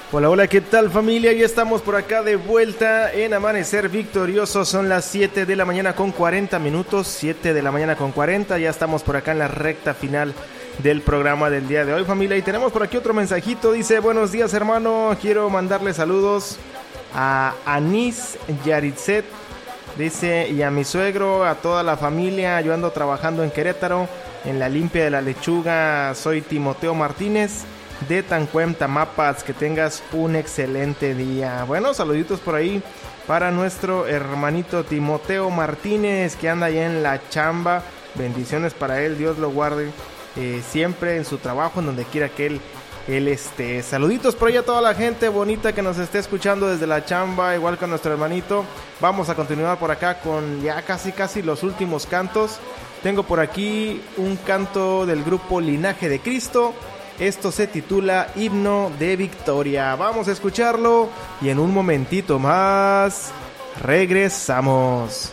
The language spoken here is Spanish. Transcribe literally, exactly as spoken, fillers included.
Hola, hola, ¿qué tal familia? Ya estamos por acá de vuelta en Amanecer Victorioso. Son las siete de la mañana con cuarenta minutos, siete de la mañana con cuarenta. Ya estamos por acá en la recta final del programa del día de hoy, familia. Y tenemos por aquí otro mensajito. Dice, buenos días, hermano. Quiero mandarle saludos a Anis Yaritzet. Dice, y a mi suegro, a toda la familia. Yo ando trabajando en Querétaro, en la limpia de la lechuga. Soy Timoteo Martínez de Tancuem, Tamapas. Que tengas un excelente día. Bueno, saluditos por ahí para nuestro hermanito Timoteo Martínez, que anda allá en la chamba. Bendiciones para él, Dios lo guarde eh, siempre en su trabajo, en donde quiera que él, él esté. Saluditos por ahí a toda la gente bonita que nos esté escuchando desde la chamba, igual que nuestro hermanito. Vamos a continuar por acá con ya casi casi los últimos cantos. Tengo por aquí un canto del grupo Linaje de Cristo. Esto se titula Himno de Victoria. Vamos a escucharlo y en un momentito más regresamos.